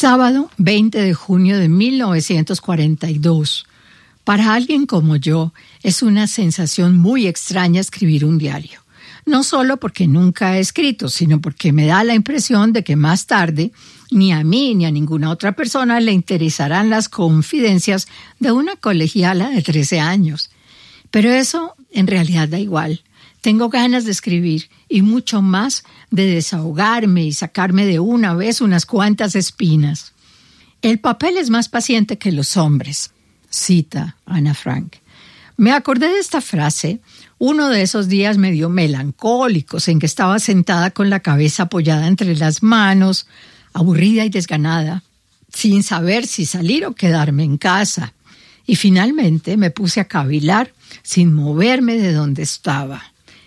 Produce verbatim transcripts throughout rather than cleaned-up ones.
Sábado veinte de junio de mil novecientos cuarenta y dos. Para alguien como yo, es una sensación muy extraña escribir un diario. No solo porque nunca he escrito, sino porque me da la impresión de que más tarde ni a mí ni a ninguna otra persona le interesarán las confidencias de una colegiala de trece años. Pero eso en realidad da igual. Tengo ganas de escribir y mucho más de desahogarme y sacarme de una vez unas cuantas espinas. El papel es más paciente que los hombres, cita Ana Frank. Me acordé de esta frase uno de esos días medio melancólicos en que estaba sentada con la cabeza apoyada entre las manos, aburrida y desganada, sin saber si salir o quedarme en casa. Y finalmente me puse a cavilar sin moverme de donde estaba.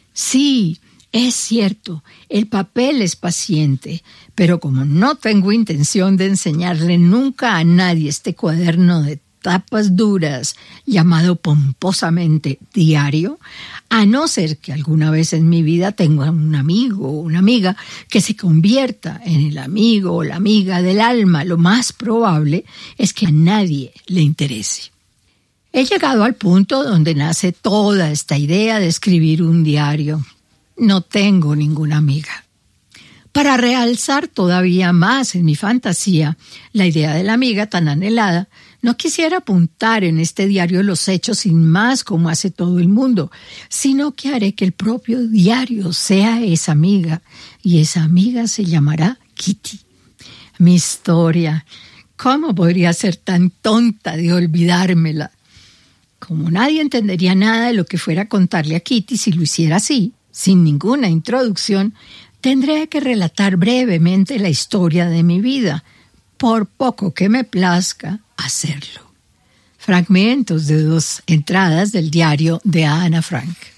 Sí, es cierto, el papel es paciente, pero como no tengo intención de enseñarle nunca a nadie este cuaderno de tapas duras, llamado pomposamente diario, a no ser que alguna vez en mi vida tenga un amigo o una amiga que se convierta en el amigo o la amiga del alma, lo más probable es que a nadie le interese. He llegado al punto donde nace toda esta idea de escribir un diario. No tengo ninguna amiga. Para realzar todavía más en mi fantasía la idea de la amiga tan anhelada, no quisiera apuntar en este diario los hechos sin más como hace todo el mundo, sino que haré que el propio diario sea esa amiga, y esa amiga se llamará Kitty. Mi historia, ¿cómo podría ser tan tonta de olvidármela? Como nadie entendería nada de lo que fuera a contarle a Kitty si lo hiciera así, sin ninguna introducción, tendré que relatar brevemente la historia de mi vida, por poco que me plazca hacerlo. Fragmentos de dos entradas del diario de Ana Frank.